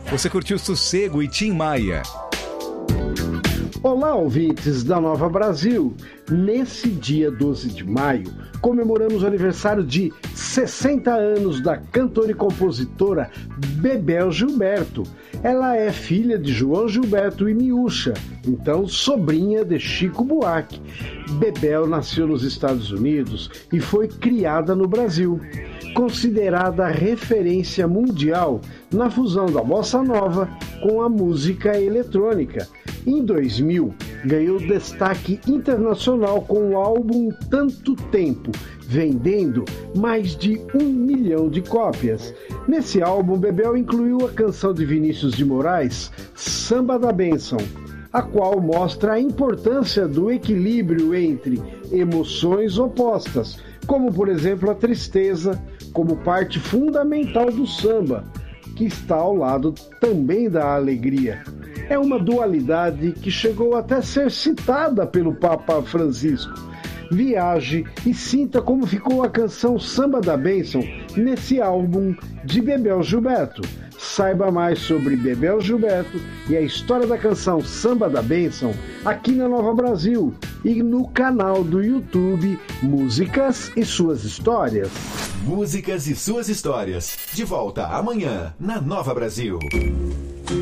Você curtiu Sossego e Tim Maia. Olá, ouvintes da Nova Brasil! Nesse dia 12 de maio, comemoramos o aniversário de 60 anos da cantora e compositora Bebel Gilberto. Ela é filha de João Gilberto e Miúcha, então sobrinha de Chico Buarque. Bebel nasceu nos Estados Unidos e foi criada no Brasil. Considerada referência mundial na fusão da bossa nova com a música eletrônica. Em 2000, ganhou destaque internacional com o álbum Tanto Tempo, vendendo mais de 1 milhão de cópias. Nesse álbum, Bebel incluiu a canção de Vinícius de Moraes, Samba da Bênção, a qual mostra a importância do equilíbrio entre emoções opostas, como por exemplo a tristeza, como parte fundamental do samba, que está ao lado também da alegria. É uma dualidade que chegou até a ser citada pelo Papa Francisco. Viaje e sinta como ficou a canção Samba da Bênção nesse álbum de Bebel Gilberto. Saiba mais sobre Bebel Gilberto e a história da canção Samba da Bênção aqui na Nova Brasil e no canal do YouTube Músicas e Suas Histórias. Músicas e Suas Histórias. De volta amanhã na Nova Brasil.